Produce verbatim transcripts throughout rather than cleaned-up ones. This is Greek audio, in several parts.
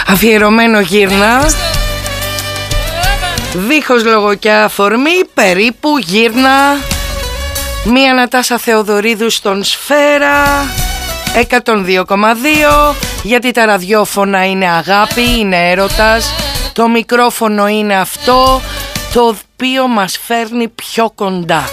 Αφιερωμένο γύρνα, δίχως λόγο και αφορμή, περίπου γύρνα. Μία Νατάσα Θεοδωρίδου στον Σφαίρα εκατόν δύο κόμμα δύο. Γιατί τα ραδιόφωνα είναι αγάπη, είναι έρωτας. Το μικρόφωνο είναι αυτό το οποίο μας φέρνει πιο κοντά.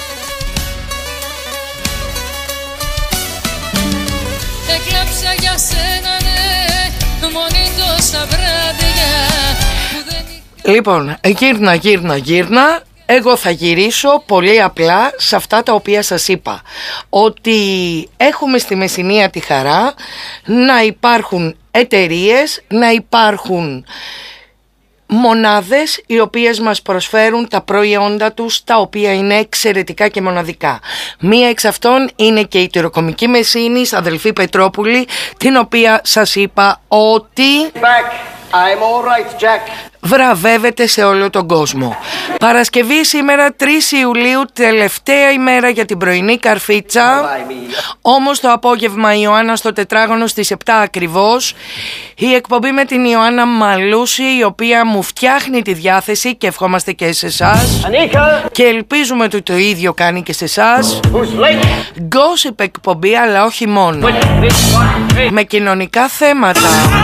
Έκλαψα για σένα, ναι, μόνη τόσα βράδια. Λοιπόν, γύρνα, γύρνα, γύρνα. Εγώ θα γυρίσω πολύ απλά σε αυτά τα οποία σας είπα. Ότι έχουμε στη Μεσσηνία τη χαρά να υπάρχουν εταιρείες, να υπάρχουν μονάδες οι οποίες μας προσφέρουν τα προϊόντα τους, τα οποία είναι εξαιρετικά και μοναδικά. Μία εξ αυτών είναι και η τυροκομική Μεσσήνης, αδελφή Πετρόπουλη, την οποία σας είπα ότι Back. I'm all right, Jack. βραβεύεται σε όλο τον κόσμο. Παρασκευή σήμερα τρεις Ιουλίου, τελευταία ημέρα για την πρωινή καρφίτσα. Όμως το απόγευμα η Ιωάννα στο τετράγωνο στις επτά ακριβώς. Η εκπομπή με την Ιωάννα Μαλούση, η οποία μου φτιάχνει τη διάθεση και ευχόμαστε και σε εσάς. Anika, Και ελπίζουμε ότι το ίδιο κάνει και σε εσάς. who's late? Gossip εκπομπή, αλλά όχι μόνο. Με κοινωνικά θέματα,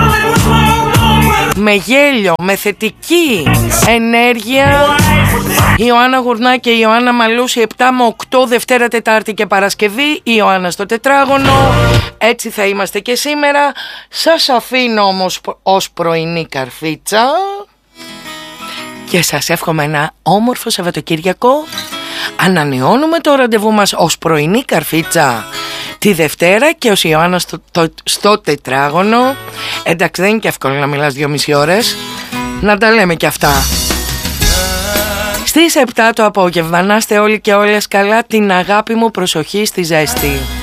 με γέλιο, με θετική ενέργεια. Η Ιωάννα Γουρνά και η Ιωάννα Μαλούση επτά με οκτώ Δευτέρα, Τετάρτη και Παρασκευή. Η Ιωάννα στο τετράγωνο. Έτσι θα είμαστε και σήμερα. Σας αφήνω όμως ως πρωινή καρφίτσα και σας εύχομαι ένα όμορφο Σαββατοκύριακο. Ανανεώνουμε το ραντεβού μας ως πρωινή καρφίτσα τη Δευτέρα και ως Ιωάννα στο, το, στο τετράγωνο. Εντάξει, δεν είναι και εύκολο να μιλάς δυόμιση ώρες. Να τα λέμε και αυτά. Στις επτά το απόγευμα να είστε όλοι και όλες καλά. Την αγάπη μου προσοχή στη ζέστη.